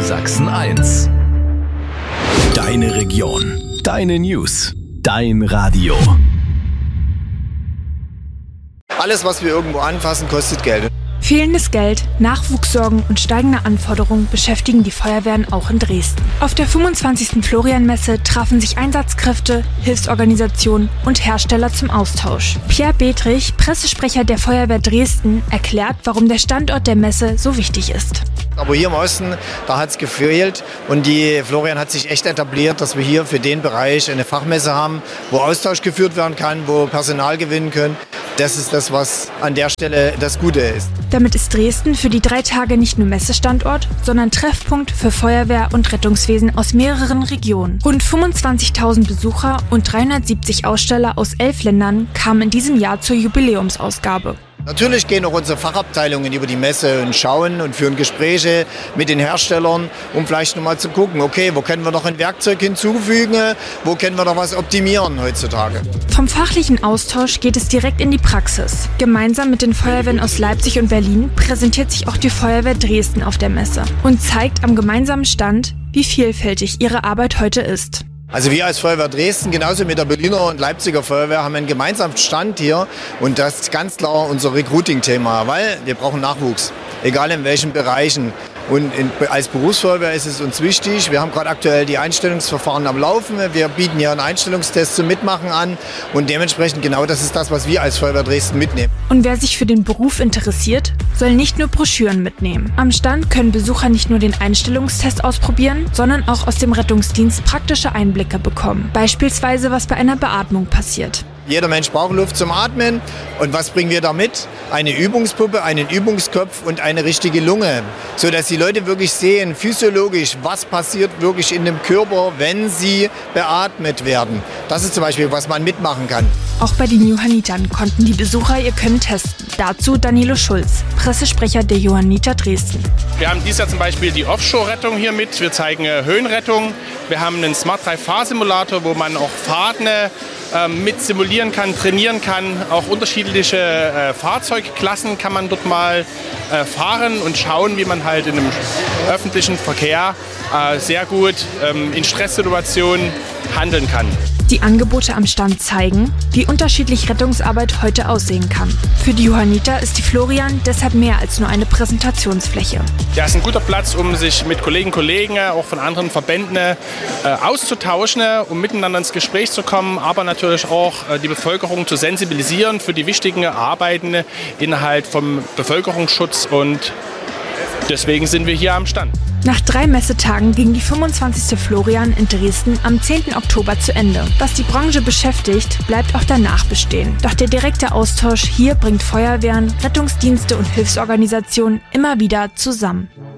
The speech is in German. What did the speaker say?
Sachsen-1. Deine Region, deine News, dein Radio. Alles, was wir irgendwo anfassen, kostet Geld. Fehlendes Geld, Nachwuchssorgen und steigende Anforderungen beschäftigen die Feuerwehren auch in Dresden. Auf der 25. Florian-Messe trafen sich Einsatzkräfte, Hilfsorganisationen und Hersteller zum Austausch. Pierre Bedrich, Pressesprecher der Feuerwehr Dresden, erklärt, warum der Standort der Messe so wichtig ist. Aber hier im Osten, da hat es gefehlt und die Florian hat sich echt etabliert, dass wir hier für den Bereich eine Fachmesse haben, wo Austausch geführt werden kann, wo Personal gewinnen können. Das ist das, was an der Stelle das Gute ist. Damit ist Dresden für die 3 Tage nicht nur Messestandort, sondern Treffpunkt für Feuerwehr und Rettungswesen aus mehreren Regionen. Rund 25.000 Besucher und 370 Aussteller aus 11 Ländern kamen in diesem Jahr zur Jubiläumsausgabe. Natürlich gehen auch unsere Fachabteilungen über die Messe und schauen und führen Gespräche mit den Herstellern, um vielleicht nochmal zu gucken, okay, wo können wir noch ein Werkzeug hinzufügen, wo können wir noch was optimieren heutzutage. Vom fachlichen Austausch geht es direkt in die Praxis. Gemeinsam mit den Feuerwehren aus Leipzig und Berlin präsentiert sich auch die Feuerwehr Dresden auf der Messe und zeigt am gemeinsamen Stand, wie vielfältig ihre Arbeit heute ist. Also wir als Feuerwehr Dresden, genauso mit der Berliner und Leipziger Feuerwehr, haben einen gemeinsamen Stand hier und das ist ganz klar unser Recruiting-Thema, weil wir brauchen Nachwuchs, egal in welchen Bereichen. Und als Berufsfeuerwehr ist es uns wichtig. Wir haben gerade aktuell die Einstellungsverfahren am Laufen. Wir bieten hier einen Einstellungstest zum Mitmachen an und dementsprechend genau das ist das, was wir als Feuerwehr Dresden mitnehmen. Und wer sich für den Beruf interessiert, soll nicht nur Broschüren mitnehmen. Am Stand können Besucher nicht nur den Einstellungstest ausprobieren, sondern auch aus dem Rettungsdienst praktische Einblicke bekommen. Beispielsweise, was bei einer Beatmung passiert. Jeder Mensch braucht Luft zum Atmen. Und was bringen wir da mit? Eine Übungspuppe, einen Übungskopf und eine richtige Lunge. Sodass die Leute wirklich sehen, physiologisch, was passiert wirklich in dem Körper, wenn sie beatmet werden. Das ist zum Beispiel, was man mitmachen kann. Auch bei den Johannitern konnten die Besucher ihr Können testen. Dazu Danilo Schulz, Pressesprecher der Johanniter Dresden. Wir haben dieses Jahr zum Beispiel die Offshore-Rettung hier mit. Wir zeigen Höhenrettung. Wir haben einen Smart 3-Fahr-Simulator, wo man auch Fahrten mit simulieren kann, trainieren kann. Auch unterschiedliche Fahrzeugklassen kann man dort mal fahren und schauen, wie man halt in einem öffentlichen Verkehr sehr gut in Stresssituationen handeln kann. Die Angebote am Stand zeigen, wie unterschiedlich Rettungsarbeit heute aussehen kann. Für die Johanniter ist die Florian deshalb mehr als nur eine Präsentationsfläche. Ja, es ist ein guter Platz, um sich mit Kollegen, auch von anderen Verbänden auszutauschen, um miteinander ins Gespräch zu kommen, aber natürlich auch die Bevölkerung zu sensibilisieren für die wichtigen Arbeiten innerhalb vom Bevölkerungsschutz und deswegen sind wir hier am Stand. Nach 3 Messetagen ging die 25. Florian in Dresden am 10. Oktober zu Ende. Was die Branche beschäftigt, bleibt auch danach bestehen. Doch der direkte Austausch hier bringt Feuerwehren, Rettungsdienste und Hilfsorganisationen immer wieder zusammen.